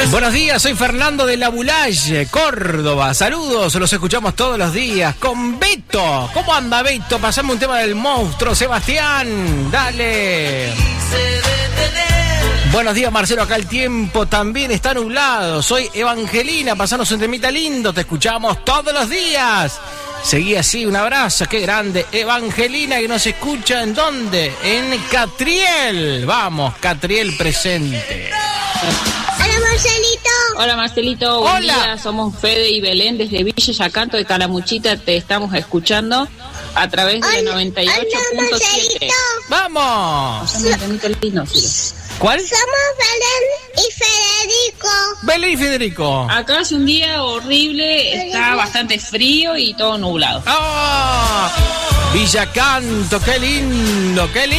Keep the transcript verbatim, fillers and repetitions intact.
Buenos días, soy Fernando de La Bulaye, Córdoba. Saludos, los escuchamos todos los días con Beto. ¿Cómo anda, Beto? Pasame un tema del monstruo, Sebastián. Dale. Buenos días, Marcelo. Acá el tiempo también está nublado. Soy Evangelina, pasanos un temita lindo. Te escuchamos todos los días. Seguí así, un abrazo, qué grande. Evangelina, que nos escucha, ¿en dónde? En Catriel. Vamos, Catriel presente. Hola, Marcelito. Hola, Marcelito. Buen Hola. día. Somos Fede y Belén desde Villa Yacanto de Calamuchita. Te estamos escuchando a través de Hola, noventa y ocho hola, punto siete. Marcelito. ¡Vamos! Pasame un temito lindo, Ciro. ¿Cuál? Somos Belén y Federico. Belén y Federico. Acá hace un día horrible, está bastante frío y todo nublado. ¡Ah! Villacanto, qué lindo, qué lindo.